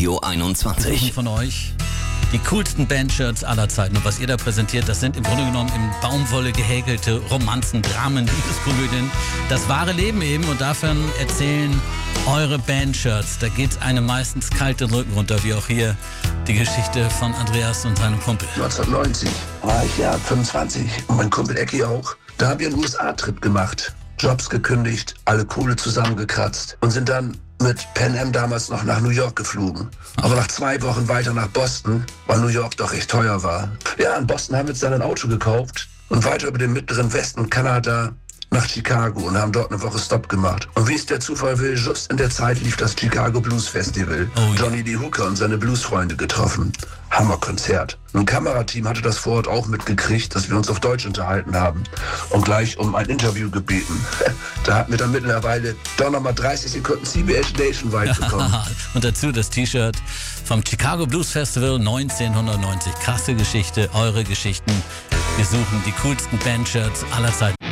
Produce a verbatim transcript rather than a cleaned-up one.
Studio einundzwanzig. Von euch die coolsten Bandshirts aller Zeiten. Und was ihr da präsentiert, das sind im Grunde genommen in Baumwolle gehäkelte Romanzen, Dramen, Liebeskomödien. Das wahre Leben eben. Und davon erzählen eure Bandshirts. Da geht einem meistens kalt den Rücken runter, wie auch hier die Geschichte von Andreas und seinem Kumpel. neunzehnhundertneunzig war ich ja fünfundzwanzig und mein Kumpel Ecki auch. Da haben wir einen U S A-Trip gemacht, Jobs gekündigt, alle Kohle zusammengekratzt und sind dann mit Pan Am damals noch nach New York geflogen. Aber nach zwei Wochen weiter nach Boston, weil New York doch recht teuer war. Ja, in Boston haben wir uns dann ein Auto gekauft und weiter über den mittleren Westen Kanada nach Chicago und haben dort eine Woche Stopp gemacht. Und wie es der Zufall will, just in der Zeit lief das Chicago Blues Festival. Oh, ja. Johnny Lee Hooker und seine Bluesfreunde getroffen. Hammerkonzert. Ein Kamerateam hatte das vor Ort auch mitgekriegt, dass wir uns auf Deutsch unterhalten haben und gleich um ein Interview gebeten. Da hatten wir dann mittlerweile doch nochmal dreißig Sekunden C B S Nationwide bekommen. Und dazu das T-Shirt vom Chicago Blues Festival neunzehnhundertneunzig. Krasse Geschichte, eure Geschichten. Wir suchen die coolsten Bandshirts aller Zeiten.